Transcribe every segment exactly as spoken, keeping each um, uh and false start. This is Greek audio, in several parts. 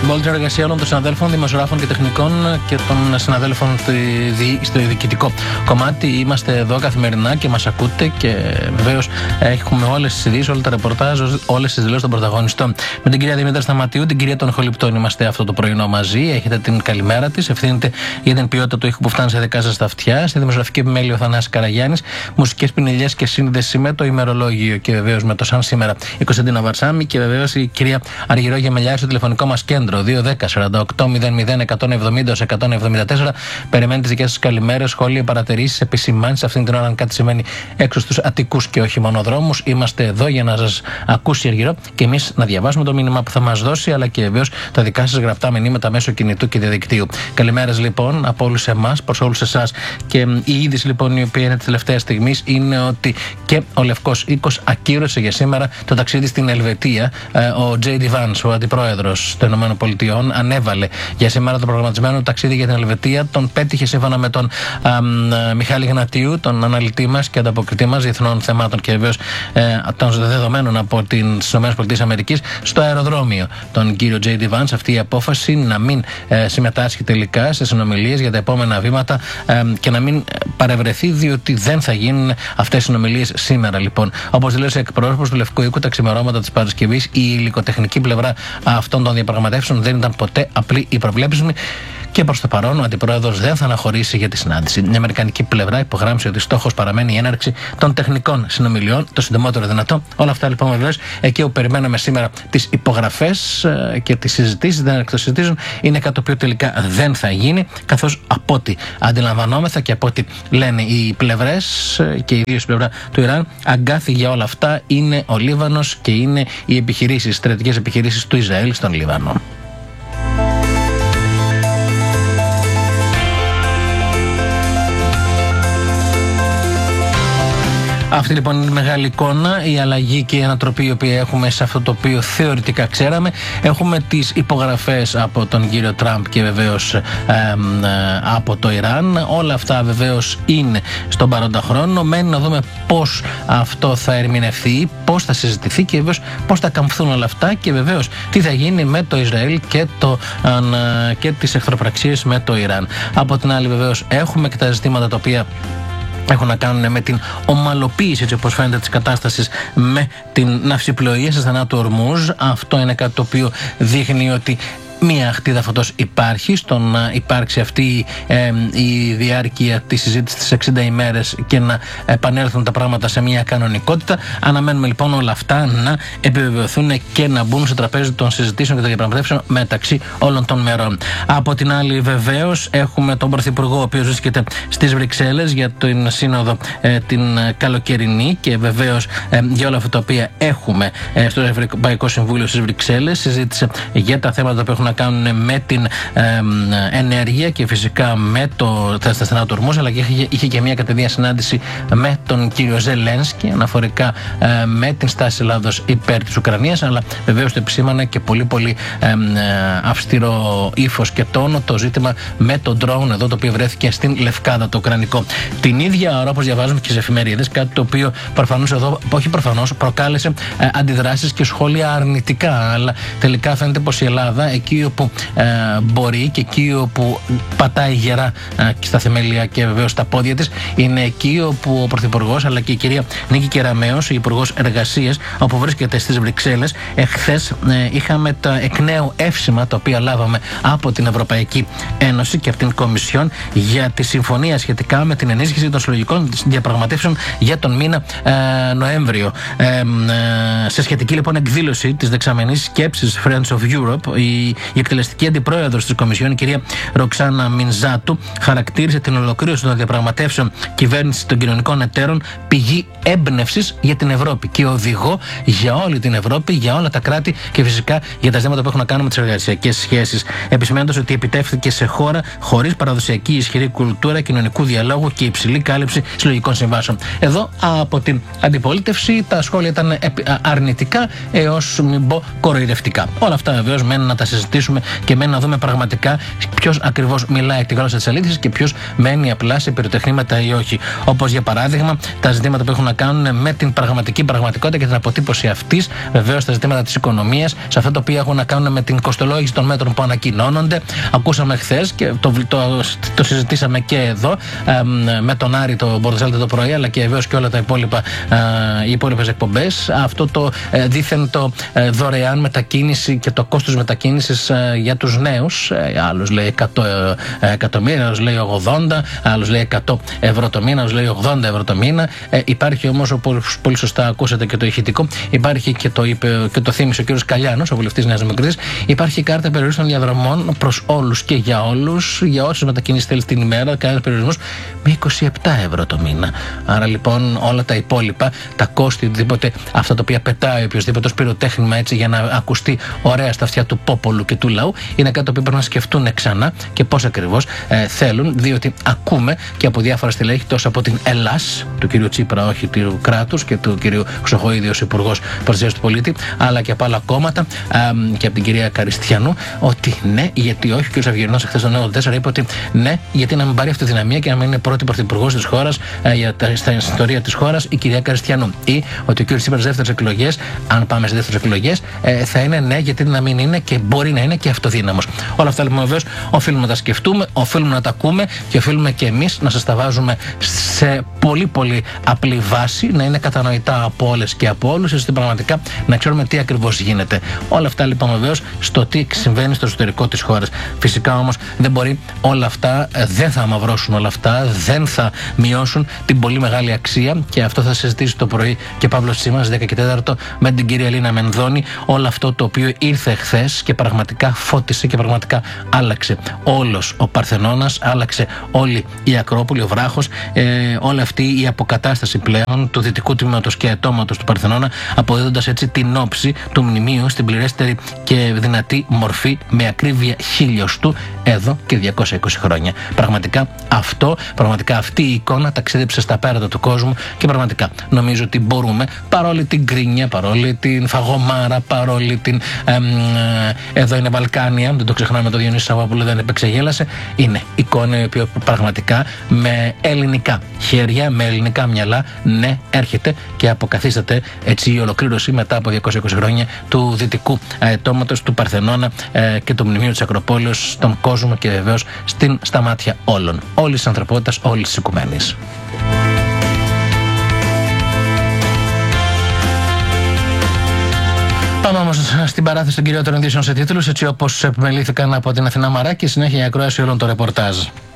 Συμπόλυτη εργασία όλων των συναδέλφων, δημοσιογράφων και τεχνικών και των συναδέλφων στο διοικητικό κομμάτι. Είμαστε εδώ καθημερινά και μας ακούτε και βεβαίως έχουμε όλες τις ειδήσεις, όλα τα ρεπορτάζ, όλες τις δηλώσεις των πρωταγωνιστών. Με την κυρία Δήμητρα Σταματίου, την κυρία των Χολυπτών είμαστε αυτό το πρωινό μαζί. Έχετε την καλημέρα της. Ευθύνεται για την ποιότητα του ήχου που φτάνει σε δικά σας τα αυτιά. Στη δημοσιογραφική επιμέλεια ο Θανάσης Καραγιάννης. Μουσικές πινελιές και σύνδεση με το ημερολόγιο και βεβαίως με το σαν σήμερα η Κωνσταντίνα Βαρσάμι και βεβαίως η κυρία Αργυρό Γεμελιάρη στο τηλεφωνικό μας κέντρο δύο δέκα σαράντα οκτώ μηδέν μηδέν εκατόν εβδομήντα εκατόν εβδομήντα τέσσερα. Περιμένει τις δικές σας καλημέρες, σχόλια, παρατηρήσεις, επισημάνσεις αυτήν την ώρα αν κάτι σημαίνει έξω στους Αττικούς και όχι μόνο δρόμους. Είμαστε εδώ για να σας ακούσει η Αργυρό και εμείς να διαβάσουμε το μήνυμα που θα μας δώσει, αλλά και βεβαίως τα δικά σας γραπτά μηνύματα μέσω κινητού και διαδικτύου. Καλημέρες λοιπόν από όλους εμάς προς όλους εσάς. Και η είδηση λοιπόν η οποία είναι τη τελευταία στιγμή είναι ότι και ο Λευκός Οίκος ακύρωσε για σήμερα το ταξίδι στην Ελβετία. Ο τζέι ντι Vance, ο αντιπρόεδρος των ΗΠΑ, ανέβαλε για σήμερα το προγραμματισμένο ταξίδι για την Ελβετία. Τον πέτυχε σύμφωνα με τον α, α, Μιχάλη Γνατίου, τον αναλυτή μας και ανταποκριτή μας διεθνών θεμάτων και βεβαίως ε, των δεδομένων από τις ΗΠΑ, στο αεροδρόμιο. Τον κύριο τζέι ντι Vance, αυτή η απόφαση να μην ε, συμμετάσχει τελικά σε συνομιλίες για τα επόμενα βήματα ε, και να μην παρευρεθεί, διότι δεν θα γίνουν αυτές οι συνομιλίες σήμερα λοιπόν. Όπως δήλωσε εκπρόσωπος του Λευκού Οίκου, τα ξημερώματα της Παρασκευής, η υλικοτεχνική πλευρά αυτών των διαπραγματεύσεων δεν ήταν ποτέ απλή ή προβλέψιμη. Και προς το παρόν, ο αντιπρόεδρος δεν θα αναχωρήσει για τη συνάντηση. Η αμερικανική πλευρά υπογράμμισε ότι στόχος παραμένει η έναρξη των τεχνικών συνομιλιών το συντομότερο δυνατό. Όλα αυτά λοιπόν βεβαίως εκεί όπου περιμέναμε σήμερα τις υπογραφές και τις συζητήσεις, δεν εκτοσυζητήσουν, είναι κάτι το οποίο τελικά δεν θα γίνει, καθώς από ό,τι αντιλαμβανόμεθα και από ό,τι λένε οι πλευρές και ιδίως η πλευρά του Ιράν, αγκάθι για όλα αυτά είναι ο Λίβανος και είναι οι επιχειρήσεις, στρατιωτικές επιχειρήσεις του Ισραήλ στον Λίβανο. Αυτή λοιπόν είναι η μεγάλη εικόνα, η αλλαγή και η ανατροπή η οποία έχουμε σε αυτό το οποίο θεωρητικά ξέραμε. Έχουμε τις υπογραφές από τον κύριο Τραμπ και βεβαίως ε, ε, από το Ιράν. Όλα αυτά βεβαίως είναι στον παρόντα χρόνο. Μένει να δούμε πώς αυτό θα ερμηνευθεί, πώς θα συζητηθεί και βεβαίως πώς θα καμφθούν όλα αυτά και βεβαίως τι θα γίνει με το Ισραήλ και, το, ε, και τις εχθροπραξίες με το Ιράν. Από την άλλη βεβαίως έχουμε και τα ζητήματα τα οποία έχουν να κάνουν με την ομαλοποίηση, έτσι όπως φαίνεται, της κατάστασης με την ναυσιπλοεία σε στενά του Ορμούζ. Αυτό είναι κάτι το οποίο δείχνει ότι μία αχτίδα φωτός υπάρχει στο να υπάρξει αυτή ε, η διάρκεια της συζήτησης της εξήντα ημέρες και να επανέλθουν τα πράγματα σε μια κανονικότητα. Αναμένουμε λοιπόν όλα αυτά να επιβεβαιωθούν και να μπουν στο τραπέζι των συζητήσεων και των διαπραγματεύσεων μεταξύ όλων των μερών. Από την άλλη, βεβαίως, έχουμε τον Πρωθυπουργό, ο οποίος βρίσκεται στις Βρυξέλλες για την σύνοδο ε, την καλοκαιρινή και βεβαίως ε, για όλα αυτά τα οποία έχουμε ε, στο Ευρωπαϊκό Συμβούλιο στις Βρυξέλλες. Συζήτησε για τα θέματα που έχουν να κάνουν με την ε, ενέργεια και φυσικά με το στενά του Ορμούζ, αλλά και είχε, είχε και μια κατηδία συνάντηση με τον κύριο Ζελένσκι αναφορικά ε, με την στάση της Ελλάδος υπέρ της Ουκρανίας, αλλά βεβαίως το επισήμανε και πολύ πολύ ε, ε, αυστηρό ύφος και τόνο το ζήτημα με τον ντρόουν εδώ, το οποίο βρέθηκε στην Λευκάδα, το ουκρανικό. Την ίδια ώρα, όπως διαβάζουμε και στις εφημερίδες, κάτι το οποίο προφανώς εδώ, όχι προφανώς, προκάλεσε ε, αντιδράσεις και σχόλια αρνητικά, αλλά τελικά φαίνεται πως η Ελλάδα εκεί όπου ε, μπορεί και εκεί όπου πατάει γερά ε, στα θεμέλια και βεβαίως στα πόδια της, είναι εκεί όπου ο Πρωθυπουργός αλλά και η κυρία Νίκη Κεραμέως, η Υπουργός Εργασίας, όπου βρίσκεται στις Βρυξέλλες. Εχθές ε, είχαμε τα εκ νέου εύσημα τα οποία λάβαμε από την Ευρωπαϊκή Ένωση και από την Κομισιόν για τη συμφωνία σχετικά με την ενίσχυση των συλλογικών διαπραγματεύσεων για τον μήνα ε, Νοέμβριο. Ε, ε, σε σχετική λοιπόν εκδήλωση της δεξαμενής σκέψης Friends of Europe, η, η εκτελεστική αντιπρόεδρος της Κομισιόν, η κυρία Ροξάνα Μινζάτου, χαρακτήρισε την ολοκλήρωση των διαπραγματεύσεων κυβέρνησης των κοινωνικών εταίρων πηγή έμπνευσης για την Ευρώπη και οδηγό για όλη την Ευρώπη, για όλα τα κράτη και φυσικά για τα ζητήματα που έχουν να κάνουν με τις εργασιακές σχέσεις. Επισημένοντας ότι επιτεύχθηκε σε χώρα χωρίς παραδοσιακή ισχυρή κουλτούρα κοινωνικού διαλόγου και υψηλή κάλυψη συλλογικών συμβάσεων. Εδώ από την αντιπολίτευση τα σχόλια ήταν αρνητικά έως μην πω κοροϊδευτικά. Όλα αυτά βεβαίως μένουν να τα συζητήσουμε συζητήσουμε και μένει να δούμε πραγματικά ποιος ακριβώς μιλάει τη γλώσσα της αλήθειας και ποιος μένει απλά σε πυροτεχνήματα ή όχι. Όπως για παράδειγμα τα ζητήματα που έχουν να κάνουν με την πραγματική πραγματικότητα και την αποτύπωση αυτής, βεβαίως τα ζητήματα της οικονομίας, σε αυτά τα οποία έχουν να κάνουν με την κοστολόγηση των μέτρων που ανακοινώνονται. Ακούσαμε χθες και το, το, το συζητήσαμε και εδώ ε, με τον Άρη το Μπορτζάλτε το πρωί, αλλά και βεβαίως και όλα τα υπόλοιπα, ε, οι υπόλοιπες εκπομπές. Αυτό το ε, δήθεν το ε, δωρεάν μετακίνηση και το κόστος μετακίνησης ε, για τους νέους. Ε, άλλος λέει εκατό ε, εκατομμύρια, άλλος λέει ογδόντα, άλλος λέει εκατό ευρώ το μήνα, άλλος λέει ογδόντα ευρώ το μήνα. Ε, υπάρχει όμως, όπως πολύ σωστά ακούσατε και το ηχητικό, υπάρχει και το, είπε, και το θύμισε ο κ. Καλιάνος, ο βουλευτής Νέας Δημοκρατίας, υπάρχει κάρτα περιορίστων διαδρομών προς όλους και για όλους, για όσους μετακινήσεις θέλει την ημέρα, κάρτα περιορισμός με είκοσι επτά ευρώ το μήνα. Άρα λοιπόν όλα τα υπόλοιπα, τα κόστη, οτιδήποτε, αυτά τα οποία πετάει οποιοδήποτε ως πυροτέχνημα έτσι για να ακουστεί ωραία στα αυτιά του πόπολου και του λαού, είναι κάτι το οποίο πρέπει να σκεφτούν ξανά και πώς ακριβώς ε, θέλουν, διότι ακούμε και από διάφορα στελέχη, τόσο από την Ελλάς, του κ. Τσίπρα, όχι του κράτους, και του κ. Χρυσοχοΐδη ως Υπουργός Προστασίας του Πολίτη, αλλά και από άλλα κόμματα ε, και από την κυρία Καριστιανού, ότι ναι, γιατί όχι. Ο κ. Αυγερινός χθες το νέο τέσσερα είπε ότι ναι, γιατί να μην πάρει αυτή τη δυναμία και να μην είναι πρώτη πρωθυπουργός της χώρας ε, για τα, στην ιστορία της χώρας η κυρία Καριστιανού. Ή ότι ο κ. Τσίπρας δεύτερες εκλογές, αν πάμε σε δεύτερες εκλογές, ε, θα είναι ναι, γιατί να μην είναι και μπορεί να είναι και αυτοδύναμος. Όλα αυτά λοιπόν βεβαίως οφείλουμε να τα σκεφτούμε, οφείλουμε να τα ακούμε και οφείλουμε και εμείς να σας τα βάζουμε σε πολύ πολύ απλή βάση, να είναι κατανοητά από όλες και από όλους, ώστε πραγματικά να ξέρουμε τι ακριβώς γίνεται. Όλα αυτά λοιπόν βεβαίως στο τι συμβαίνει στο εσωτερικό της χώρας. Φυσικά όμως δεν μπορεί όλα αυτά, δεν θα αμαυρώσουν όλα αυτά, δεν θα μειώσουν την πολύ μεγάλη αξία, και αυτό θα συζητήσει το πρωί και Παύλος Τσίμας δέκα και τέσσερα με την κυρία Λίνα Μενδώνη. Όλο αυτό το οποίο ήρθε χθες και πραγματικά φώτισε και πραγματικά άλλαξε όλος ο Παρθενώνας, άλλαξε όλη η Ακρόπολη, ο βράχος, ε, όλη αυτή η αποκατάσταση πλέον του δυτικού τμήματος και αιτώματος του Παρθενώνα, αποδίδοντας έτσι την όψη του μνημείου στην πληρέστερη και δυνατή μορφή με ακρίβεια χίλιοστού εδώ και διακόσια είκοσι χρόνια. Πραγματικά αυτό, πραγματικά αυτή η εικόνα ταξίδεψε στα πέρατα του κόσμου και πραγματικά νομίζω ότι μπορούμε, παρόλη την γκρίνια, παρόλη την φαγωμάρα, παρόλη την εμ, εδώ είναι Βαλκάνια, δεν το ξεχνάμε, το Διονύση Σαββόπουλο δεν επεξεγέλασε, είναι εικόνα η οποία πραγματικά με ελληνικά χέρια, με ελληνικά μυαλά, ναι, έρχεται και αποκαθίσταται έτσι η ολοκλήρωση μετά από διακόσια είκοσι χρόνια του δυτικού αετώματος του Παρθενώνα ε, και του μνημείου της Ακροπόλεως στον κόσμο και βεβαίως στην, στα μάτια όλων, όλης της ανθρωπότητας, όλης της οικουμένης. Πάμε όμως στην παράθεση των κυριότερων ειδήσεων σε τίτλους, έτσι όπως επιμελήθηκαν από την Αθηνά Μαράκη. Συνέχεια η ακρόαση όλων των ρεπορτάζ.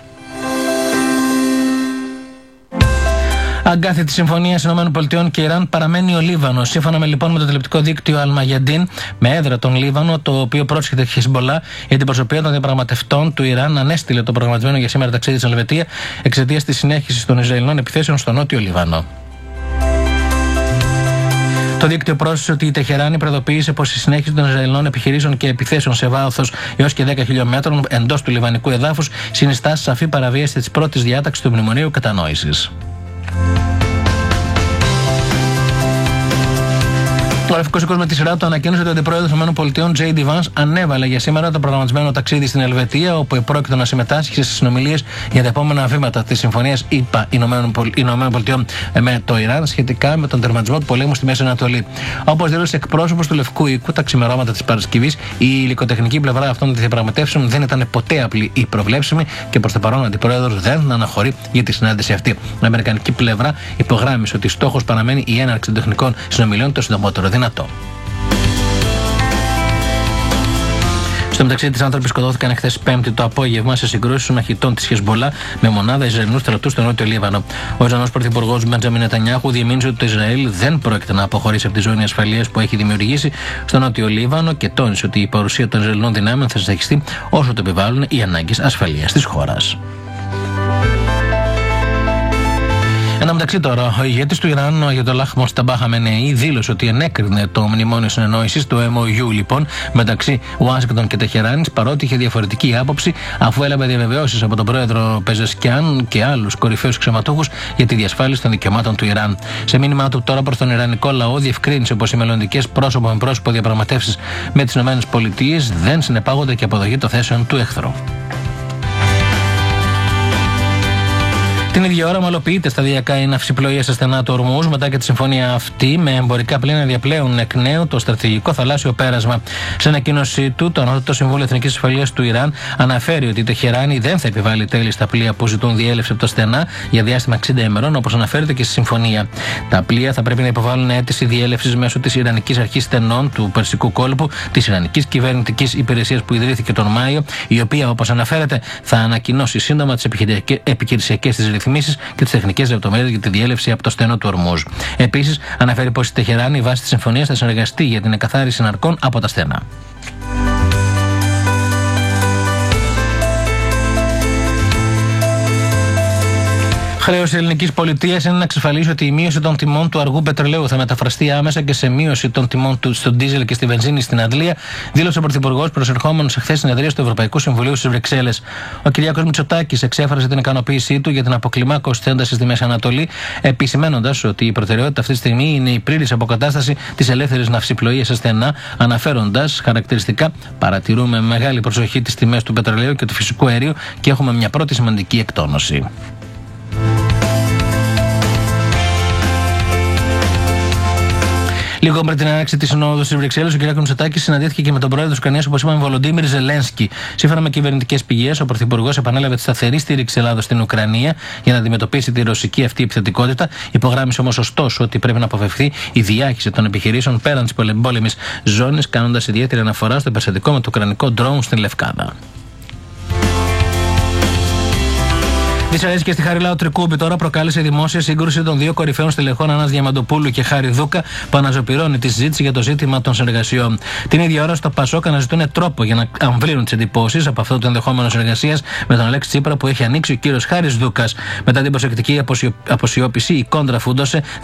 Αγκάθι τη συμφωνία ΗΠΑ και Ιράν παραμένει ο Λίβανος. Σύμφωνα με, λοιπόν, με το τηλεοπτικό δίκτυο Αλμαγιαντίν, με έδρα τον Λίβανο, το οποίο πρόσχεται τη Χεσμολά, η αντιπροσωπεία των διαπραγματευτών του Ιράν ανέστειλε το προγραμματισμένο για σήμερα ταξίδι στην Ελβετία εξαιτίας της συνέχισης των Ισραηλινών επιθέσεων στο νότιο Λίβανο. Το δίκτυο πρόσθεσε ότι η Τεχεράνη προειδοποίησε πως η συνέχιση των Ισραηλινών επιχειρήσεων και επιθέσεων σε βάθος έως και δέκα χιλιόμετρων εντός του λιβανικού εδάφους συνιστά σαφή παραβίαση της πρώτης διάταξης του Μνημονίου Κατανόησης. Ο Λευκός Οίκος με τη σειρά του ανακοίνωσε ότι ο αντιπρόεδρος των ΗΠΑ, Τζέι Ντι Vance, ανέβαλε για σήμερα το προγραμματισμένο ταξίδι στην Ελβετία, όπου επρόκειτο να συμμετάσχει σε συνομιλίες για τα επόμενα βήματα της συμφωνίας ΗΠΑ ΗΠΑ με το Ιράν σχετικά με τον τερματισμό του πολέμου στη Μέση Ανατολή. Όπως δήλωσε εκπρόσωπος του Λευκού Οίκου τα ξημερώματα της Παρασκευής, η υλικοτεχνική πλευρά αυτών των διαπραγματεύσεων δεν ήταν ποτέ απλή ή προβλέψιμη και προς το παρόν ο αντιπρόεδρος δεν αναχωρεί για τη συνάντηση αυτή. Η αμερικανική πλευρά υπογράμμισε ότι στόχος παραμένει η έναρξη των τεχνικών συνομιλιών το συντομότερο δυνατό. Στο μεταξύ, τις άνθρωποι σκοτώθηκαν εχθές Πέμπτη το απόγευμα σε συγκρούσεις των μαχητών της Χεσμολά με μονάδα Ισραηλινού στρατού στο νότιο Λίβανο. Ο Ισραηλινός πρωθυπουργός Μπεντζαμίν Νετανιάχου διεμήνυσε ότι το Ισραήλ δεν πρόκειται να αποχωρήσει από τη ζώνη ασφαλείας που έχει δημιουργήσει στο νότιο Λίβανο και τόνισε ότι η παρουσία των Ισραηλινών δυνάμεων θα συνεχιστεί όσο το επιβάλλουν οι ανάγκες ασφαλείας της χώρας. Ένα μεταξύ τώρα, ο ηγέτης του Ιράν, ο Αγιατολάχ Μοσταμπά Χαμενεϊ, δήλωσε ότι ενέκρινε το μνημόνιο συνεννόησης, το εμ ο γιου λοιπόν, μεταξύ Ουάσιγκτον και Τεχεράνης, παρότι είχε διαφορετική άποψη, αφού έλαβε διαβεβαιώσεις από τον πρόεδρο Πεζεσκιάν και άλλους κορυφαίους αξιωματούχους για τη διασφάλιση των δικαιωμάτων του Ιράν. Σε μήνυμά του τώρα προς τον Ιρανικό λαό, διευκρίνησε πως οι μελλοντικές πρόσωπο με πρόσωπο διαπραγματεύσεις με τις ΗΠΑ δεν συνεπάγονται και αποδοχή των θέσεων του εχθρού. Την ίδια ώρα, ομαλοποιείται σταδιακά η ναυσιπλοεία στα στενά του Ορμούζ μετά και τη συμφωνία αυτή, με εμπορικά πλοία να διαπλέουν εκ νέου το στρατηγικό θαλάσσιο πέρασμα. Σε ανακοίνωσή του, το Ανώτατο Συμβούλιο Εθνικής Ασφαλείας του Ιράν αναφέρει ότι η Τεχεράνη δεν θα επιβάλλει τέλη στα πλοία που ζητούν διέλευση από τα στενά για διάστημα εξήντα ημερών, όπως αναφέρεται και στη συμφωνία. Τα πλοία θα πρέπει να υποβάλουν αίτηση διέλευσης μέσω της Ιρανικής Αρχής Στενών του Περσικού Κόλπου, της Ιρανικής Κυβερνητικής Υπηρεσίας που ιδρύθηκε τον Μάιο, η οποία, όπως αναφέρεται, θα ανακοινώσει σύντομα τις επιχειρησιακές της ρυθμίσεις και τις τεχνικές λεπτομέρειες για τη διέλευση από το στενό του Ορμούζ. Επίσης, αναφέρει πως η Τεχεράνη βάσει της συμφωνίας θα συνεργαστεί για την εκαθάριση ναρκών από τα στενά. Χρέος της ελληνικής πολιτείας είναι να εξασφαλίσει ότι η μείωση των τιμών του αργού πετρελαίου θα μεταφραστεί άμεσα και σε μείωση των τιμών του στον ντίζελ και στη βενζίνη στην Αγγλία, δήλωσε ο Πρωθυπουργός προσερχόμενος σε χθες συνεδρία του Ευρωπαϊκού Συμβουλίου στις Βρυξέλλες. Ο Κυριάκος Μητσοτάκης εξέφρασε την ικανοποίησή του για την αποκλιμάκωση της έντασης στη Μέση Ανατολή, επισημένοντας ότι η προτεραιότητα αυτή τη στιγμή είναι η πλήρης αποκατάσταση της ελεύθερης ναυσιπλοείας σε στενά, αναφέροντας χαρακτηριστικά: παρατηρούμε με μεγάλη προσοχή τις τιμές του πετρελαίου και του φυσικού αερίου και έχουμε μια πρώτη σημαντική εκτόνωση. Λίγο πριν την έναρξη τη συνόδου στις Βρυξέλλες, ο κ. Μητσοτάκης συναντήθηκε και με τον πρόεδρο της Ουκρανίας, όπως είπαμε, Βολοντίμιρ Ζελένσκι. Σύμφωνα με κυβερνητικές πηγές, ο Πρωθυπουργός επανέλαβε τη σταθερή στήριξη της Ελλάδος στην Ουκρανία για να αντιμετωπίσει τη ρωσική αυτή επιθετικότητα. Υπογράμμισε όμως ωστόσο ότι πρέπει να αποφευθεί η διάχυση των επιχειρήσεων πέραν της πολεμπόλεμης ζώνης, κάνοντας ιδιαίτερη αναφορά στο περιστατικό με το ουκρανικό ντρόουν στην Λευκάδα. Δυσαρέσκεια στη Χαριλάου Τρικούμπη τώρα προκάλεσε δημόσια σύγκρουση των δύο κορυφαίων στελεχών Αννάς Διαμαντοπούλου και Χάρη Δούκα, που αναζωπυρώνει τη συζήτηση για το ζήτημα των συνεργασιών. Την ίδια ώρα στο Πασόκ αναζητούν τρόπο για να αμβλύνουν τις εντυπώσεις από αυτό το ενδεχόμενο συνεργασίας με τον Αλέξη Τσίπρα που έχει ανοίξει ο κύριος Χάρης Δούκας. Μετά την προσεκτική αποσιώπηση, η κόντρα φούντωσε.